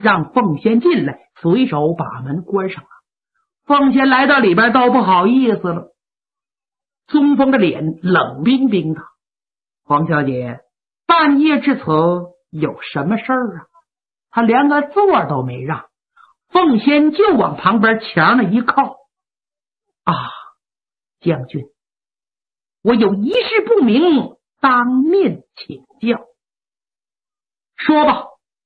让凤仙进来，随手把门关上了。凤仙来到里边都不好意思了。宗峰的脸冷冰冰的。黄小姐，半夜至此有什么事儿啊？他连个座都没让，凤仙就往旁边墙上一靠。啊，将军，我有一事不明，当面请教。说吧。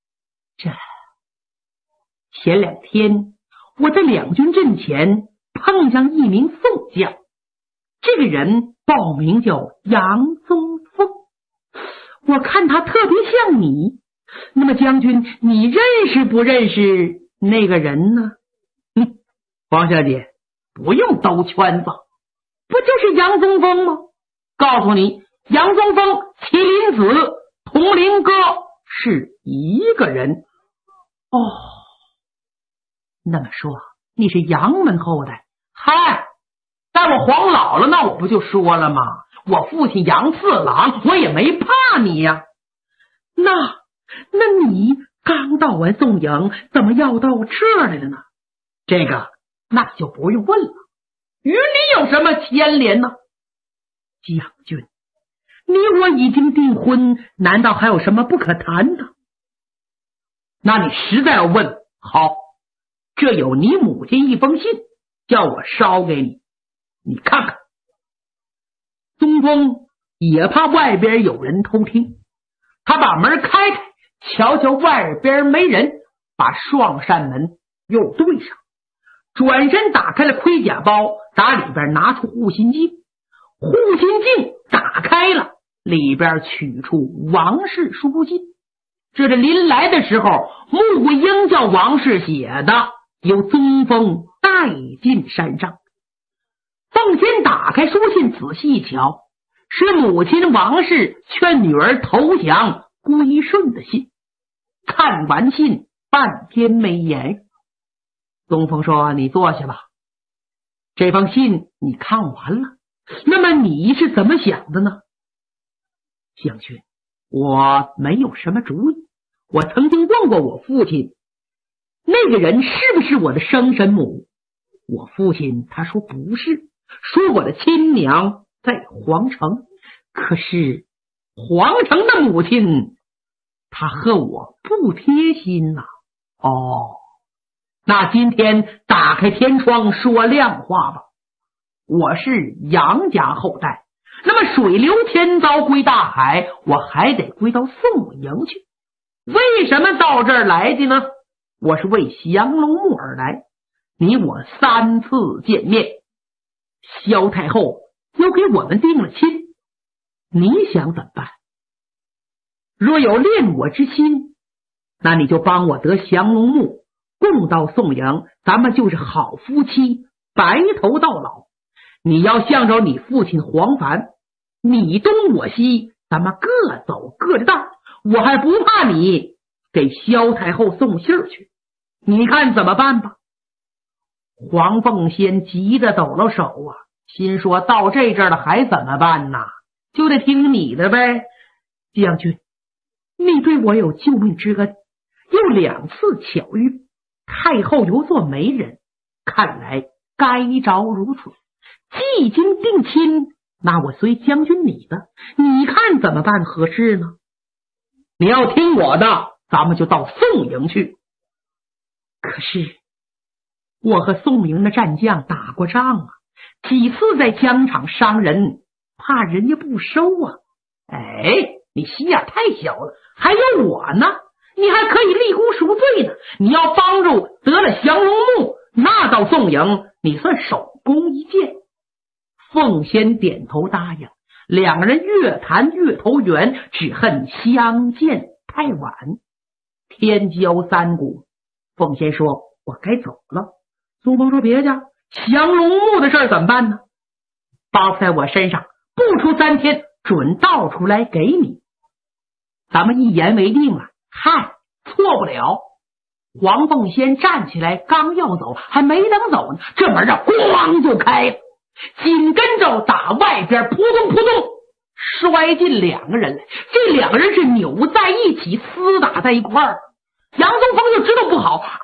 前2天我在两军阵前碰上一名宋将，这个人报名叫杨宗凤，我看他特别像你。那么将军，你认识不认识那个人呢？黄小姐，不用兜圈子，不就是杨宗凤吗？告诉你，杨宗凤、麒麟子、铜铃哥是一个人。哦，那么说你是杨门后代？嗨，在我黄老了，那我不就说了吗？我父亲杨四郎，我也没怕你呀。那你刚到完宋营，怎么要到这儿来了呢？这个那就不用问了，与你有什么牵连呢？将军，你我已经订婚，难道还有什么不可谈的？那你实在要问，好，这有你母亲一封信，叫我捎给你，你看看。宗峰也怕外边有人偷听，他把门开开，瞧瞧外边没人，把双扇门又对上，转身打开了盔甲包，打里边拿出护心镜，护心镜打开了，里边取出王氏书信。这临来的时候，穆桂英叫王氏写的，由宗峰带进山上。凤仙打开书信仔细一瞧，是母亲王氏劝女儿投降归顺的信。看完信半天没言。宗峰说，你坐下吧，这封信你看完了，那么你是怎么想的呢？将军，我没有什么主意。我曾经问过我父亲，那个人是不是我的生身母？我父亲他说不是，说我的亲娘在皇城。可是皇城的母亲她和我不贴心呐。哦，那今天打开天窗说亮话吧。我是杨家后代，那么水流天遭归大海，我还得归到宋营去。为什么到这儿来的呢？我是为降龙木而来，你我3次见面，萧太后又给我们定了亲，你想怎么办？若有恋我之心，那你就帮我得降龙木，共到宋营，咱们就是好夫妻，白头到老。你要向着你父亲黄凡，你东我西，咱们各走各的道，我还不怕你给萧太后送信儿去，你看怎么办吧？黄凤仙急得抖了手啊，心说到这阵了还怎么办呢？就得听你的呗。将军，你对我有救命之恩，又2次巧遇，太后犹做媒人，看来该着如此。既经定亲，那我随将军你的，你看怎么办合适呢？你要听我的，咱们就到宋营去。可是我和宋营的战将打过仗啊，几次在疆场伤人，怕人家不收啊。你心眼太小了，还有我呢，你还可以立功赎罪呢。你要帮助得了降龙木，那到宋营你算手工一件。凤仙点头答应，两个人越谈越投缘，只恨相见太晚。天交3鼓，凤仙说我该走了。宗峰说别家降龙木的事怎么办呢？包在我身上，不出3天准倒出来给你。咱们一言为定了。嗨，错不了。黄凤仙站起来刚要走，还没等走呢，这门啊咣就开了，紧跟着打外边扑通扑通摔进2个人来。这2个人是扭在一起，厮打在一块儿。 杨宗峰就知道不